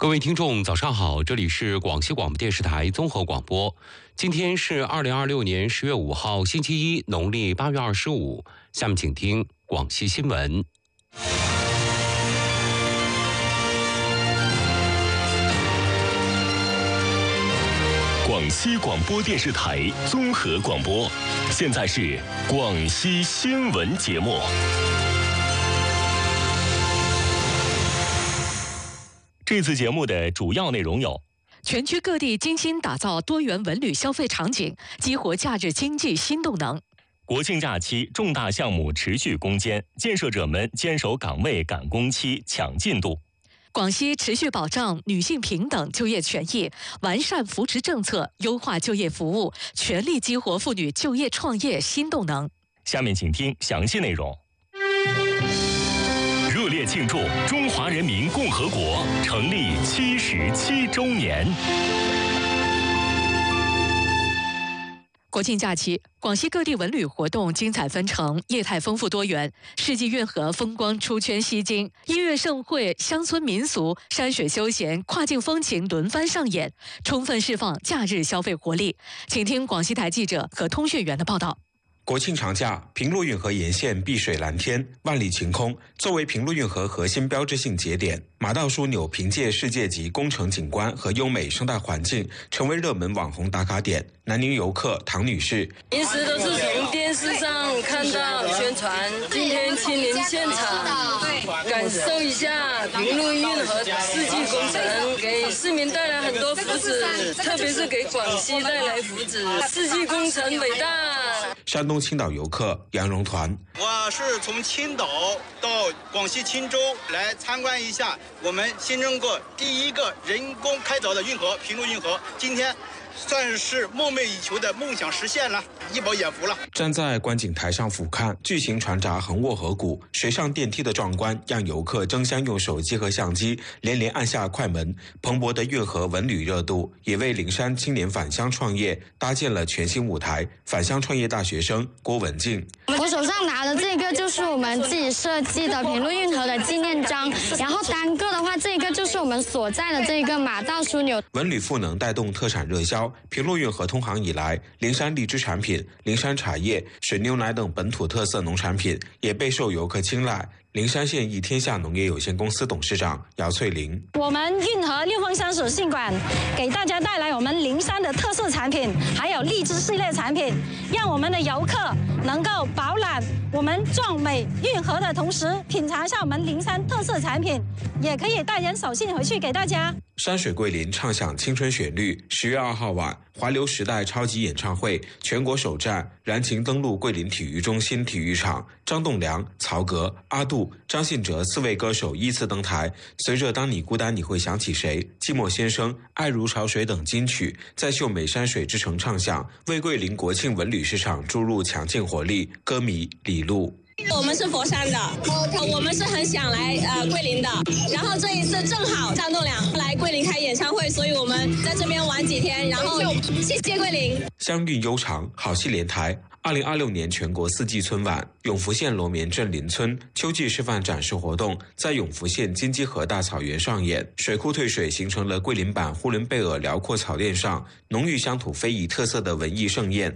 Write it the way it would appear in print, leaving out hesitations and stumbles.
各位听众早上好，这里是广西广播电视台综合广播。今天是2026年10月5号星期一，农历8月25。下面请听广西新闻。 广西广播电视台综合广播，现在是广西新闻节目。这次节目的主要内容有： 全区各地精心打造多元文旅消费场景，激活假日经济新动能； 国庆假期重大项目持续攻坚，建设者们坚守岗位赶工期抢进度； 广西持续保障女性平等就业权益，完善扶持政策，优化就业服务，全力激活妇女就业创业新动能。 下面请听详细内容。热烈庆祝中华人民共和国成立77周年。 国庆假期，广西各地文旅活动精彩纷呈，业态丰富多元，世纪运河风光出圈吸睛，音乐盛会、乡村民俗、山水休闲、跨境风情轮番上演，充分释放假日消费活力。请听广西台记者和通讯员的报道。 国庆长假，平陆运河沿线碧水蓝天，万里晴空。作为平陆运河核心标志性节点，马道枢纽凭借世界级工程景观和优美生态环境，成为热门网红打卡点。南宁游客唐女士： 平时都是从电视上看到宣传，今天亲临现场，感受一下平陆运河世纪工程给市民带来很多福祉，特别是给广西带来福祉。世纪工程伟大。 山东青岛游客杨荣团： 我是从青岛到广西钦州来参观一下我们新增过第一个人工开凿的运河平陆运河，今天算是梦寐以求的梦想实现了，一饱眼福了。 站在观景台上俯瞰，巨型船闸横卧河谷，水上电梯的壮观让游客争相用手机和相机连连按下快门。蓬勃的运河文旅热度也为灵山青年返乡创业搭建了全新舞台。返乡创业大学生郭文静： 我手上拿的这个就是我们自己设计的平陆运河的纪念章，然后单个的话，这个就是我们所在的这个马道枢纽。 文旅赋能带动特产热销。平陆运河通航以来，灵山荔枝产品、灵山茶叶、水牛奶等本土特色农产品也备受游客青睐。灵山县益天下农业有限公司董事长姚翠玲： 我们运河六峰山水信馆给大家带来我们灵山的特色产品，还有荔枝系列产品，让我们的游客能够饱览我们壮美运河的同时，品尝一下我们灵山特色产品，也可以带点手信回去给大家。 山水桂林唱响青春旋律。10月2号晚，华流时代超级演唱会全国首站燃情登陆桂林体育中心体育场，张栋梁、曹格、阿杜、张信哲4位歌手依次登台。随着《当你孤单你会想起谁》、寂寞先生、爱如潮水等金曲在秀美山水之城唱响，为桂林国庆文旅市场注入强劲活力。歌迷李璐： 我们是佛山的，我们是很想来桂林的，然后这一次正好张栋梁来桂林开演唱会，所以我们在这边玩几天，然后谢谢桂林。 乡韵悠长，好戏连台。2026年全国4季春晚，永福县罗棉镇林村秋季示范展示活动在永福县金鸡河大草原上演，水库退水形成了桂林版呼伦贝尔辽阔草甸上浓郁乡土非遗特色的文艺盛宴。